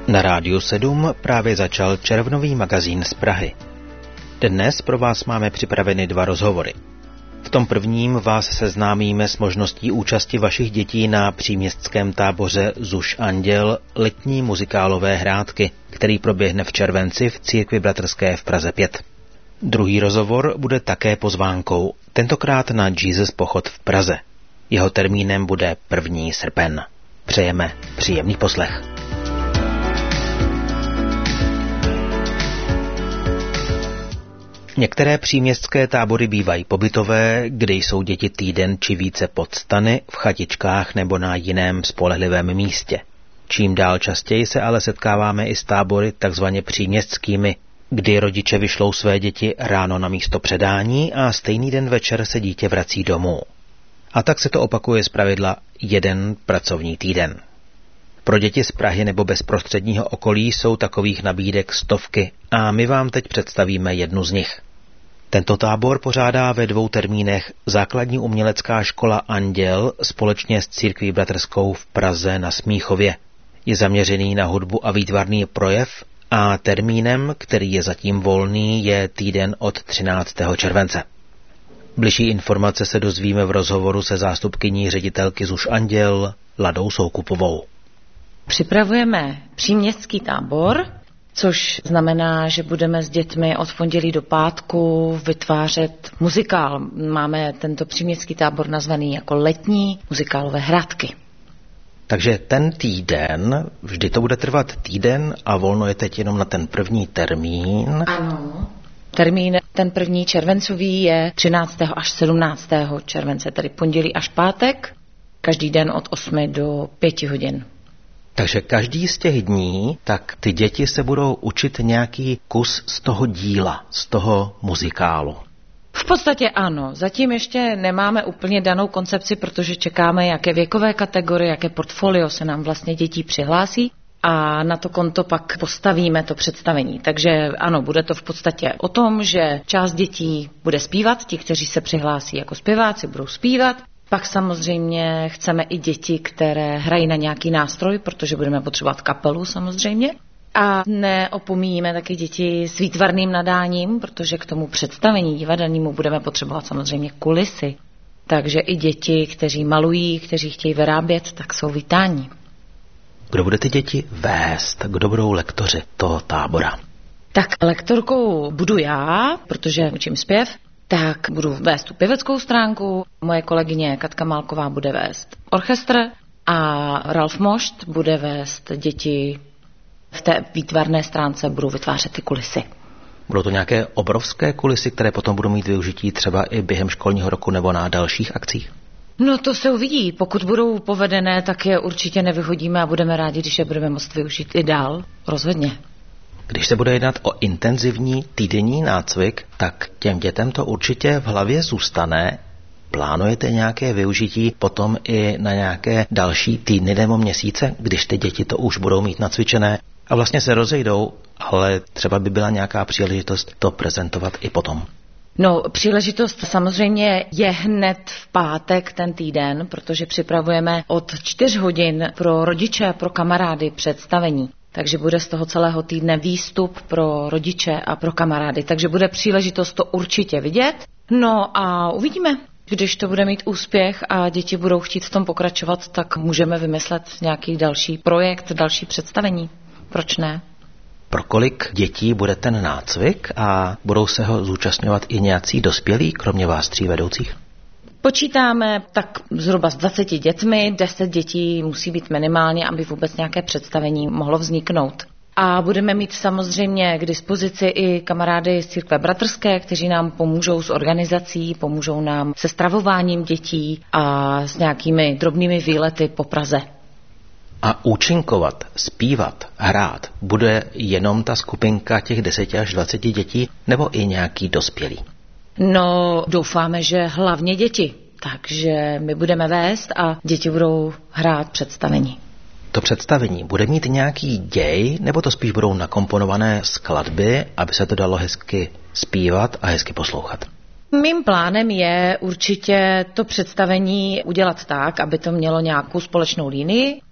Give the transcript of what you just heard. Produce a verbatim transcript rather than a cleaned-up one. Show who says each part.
Speaker 1: Na Rádiu sedm právě začal červnový magazín z Prahy. Dnes pro vás máme připraveny dva rozhovory. V tom prvním vás seznámíme s možností účasti vašich dětí na příměstském táboře Zuš Anděl letní muzikálové hrátky, který proběhne v červenci v Církvi bratrské v Praze pět. Druhý rozhovor bude také pozvánkou, tentokrát na Jesus pochod v Praze. Jeho termínem bude první srpen. Přejeme příjemný poslech. Některé příměstské tábory bývají pobytové, kde jsou děti týden či více pod stany, v chatičkách nebo na jiném spolehlivém místě. Čím dál častěji se ale setkáváme i s tábory takzvaně příměstskými, kdy rodiče vyšlou své děti ráno na místo předání a stejný den večer se dítě vrací domů. A tak se to opakuje zpravidla jeden pracovní týden. Pro děti z Prahy nebo bezprostředního okolí jsou takových nabídek stovky a my vám teď představíme jednu z nich. Tento tábor pořádá ve dvou termínech Základní umělecká škola Anděl společně s Církví bratrskou v Praze na Smíchově. Je zaměřený na hudbu a výtvarný projev a termínem, který je zatím volný, je týden od třináctého července. Bližší informace se dozvíme v rozhovoru se zástupkyní ředitelky Zuš Anděl Ladou Soukupovou.
Speaker 2: Připravujeme příměstský tábor, což znamená, že budeme s dětmi od pondělí do pátku vytvářet muzikál. Máme tento příměstský tábor nazvaný jako letní muzikálové hrátky.
Speaker 1: Takže ten týden, vždy to bude trvat týden a volno je teď jenom na ten první termín.
Speaker 2: Ano. Termín ten první červencový je třináctého až sedmnáctého července, tedy pondělí až pátek, každý den od osmi do pěti hodin.
Speaker 1: Takže každý z těch dní, tak ty děti se budou učit nějaký kus z toho díla, z toho muzikálu.
Speaker 2: V podstatě ano. Zatím ještě nemáme úplně danou koncepci, protože čekáme, jaké věkové kategorie, jaké portfolio se nám vlastně dětí přihlásí a na to konto pak postavíme to představení. Takže ano, bude to v podstatě o tom, že část dětí bude zpívat, ti, kteří se přihlásí jako zpěváci, budou zpívat. Pak samozřejmě chceme i děti, které hrají na nějaký nástroj, protože budeme potřebovat kapelu samozřejmě. A neopomíjíme taky děti s výtvarným nadáním, protože k tomu představení divadelnímu budeme potřebovat samozřejmě kulisy. Takže i děti, kteří malují, kteří chtějí vyrábět, tak jsou vítáni.
Speaker 1: Kdo bude ty děti vést? Kdo budou lektoři toho tábora?
Speaker 2: Tak lektorkou budu já, protože učím zpěv. Tak budu vést tu pěveckou stránku, moje kolegyně Katka Málková bude vést orchestr a Ralf Mošt bude vést děti v té výtvarné stránce, budou vytvářet ty kulisy.
Speaker 1: Budou to nějaké obrovské kulisy, které potom budou mít využití třeba i během školního roku nebo na dalších akcích?
Speaker 2: No to se uvidí. Pokud budou povedené, tak je určitě nevyhodíme a budeme rádi, když je budeme moct využít i dál. Rozhodně.
Speaker 1: Když se bude jednat o intenzivní týdenní nácvik, tak těm dětem to určitě v hlavě zůstane. Plánujete nějaké využití potom i na nějaké další týdny nebo měsíce, když ty děti to už budou mít nacvičené a vlastně se rozejdou, ale třeba by byla nějaká příležitost to prezentovat i potom?
Speaker 2: No, příležitost samozřejmě je hned v pátek ten týden, protože připravujeme od čtyř hodin pro rodiče a pro kamarády představení. Takže bude z toho celého týdne výstup pro rodiče a pro kamarády. Takže bude příležitost to určitě vidět. No a uvidíme. Když to bude mít úspěch a děti budou chtít v tom pokračovat, tak můžeme vymyslet nějaký další projekt, další představení. Proč ne?
Speaker 1: Pro kolik dětí bude ten nácvik a budou se ho zúčastňovat i nějací dospělí, kromě vás tří vedoucích?
Speaker 2: Počítáme tak zhruba s dvaceti dětmi, deset dětí musí být minimálně, aby vůbec nějaké představení mohlo vzniknout. A budeme mít samozřejmě k dispozici i kamarády z Církve bratrské, kteří nám pomůžou s organizací, pomůžou nám se stravováním dětí a s nějakými drobnými výlety po Praze.
Speaker 1: A účinkovat, zpívat, hrát bude jenom ta skupinka těch deseti až dvaceti dětí nebo i nějaký dospělý?
Speaker 2: No, doufáme, že hlavně děti. Takže my budeme vést a děti budou hrát představení.
Speaker 1: To představení bude mít nějaký děj, nebo to spíš budou nakomponované skladby, aby se to dalo hezky zpívat a hezky poslouchat?
Speaker 2: Mým plánem je určitě to představení udělat tak, aby to mělo nějakou společnou linii,